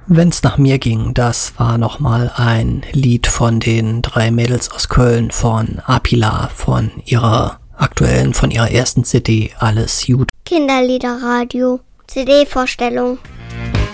Wenn's nach mir ging, das war nochmal ein Lied von den 3 Mädels aus Köln, von Apila, von ihrer ersten CD, Alles gut. Kinderliederradio, CD-Vorstellung.